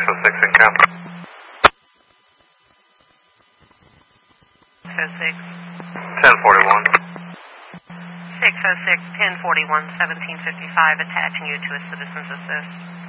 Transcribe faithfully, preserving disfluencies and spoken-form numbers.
oh six in Cap. six oh six. ten forty-one. six oh six, ten forty-one, seventeen fifty-five, attaching you to a citizen's assist.